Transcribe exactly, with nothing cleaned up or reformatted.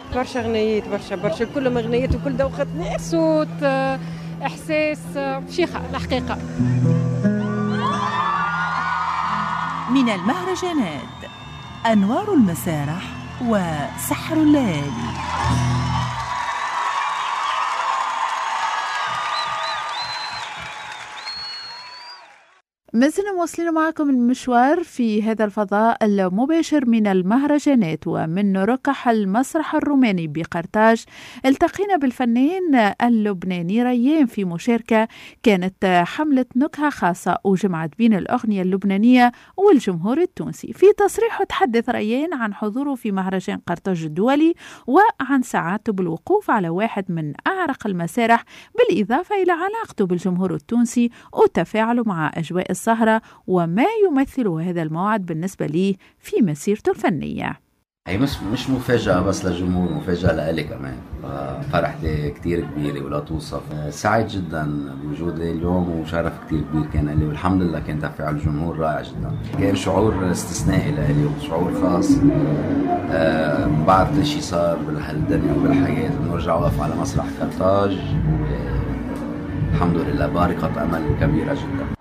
برشا غنيات، برشا برشا كلهم غنيات وكل دوخة ناس، صوت آه، إحساس آه، شيخة الحقيقة. من المهرجانات أنوار المسارح وسحر الليالي. مازلنا مواصلين معكم المشوار في هذا الفضاء المباشر من المهرجانات ومن ركح المسرح الروماني بقرطاج. التقينا بالفنان اللبناني ريان في مشاركة كانت حملة نكهة خاصة وجمعت بين الأغنية اللبنانية والجمهور التونسي. في تصريح تحدث ريان عن حضوره في مهرجان قرطاج الدولي وعن سعادته بالوقوف على واحد من أعرق المسارح، بالإضافة إلى علاقته بالجمهور التونسي وتفاعله مع أجواء السهرة وما يمثله هذا الموعد بالنسبة لي في مسيرته الفنية. هي مش مش مفاجأة بس للجمهور، مفاجأة لإلي كمان. فرحتي كتير كبيرة ولا توصف. سعيد جدا بوجودي اليوم وشرف كتير كبير كان لي، والحمد لله كان تفاعل الجمهور رائع جدا. كان شعور استثنائي لإلي وشعور خاص. أه ما بعرف ليش صار بهالدنيا وبالحياة إنه أرجع أوقف على مسرح قرطاج. الحمد لله بارقة أمل كبيرة جدا.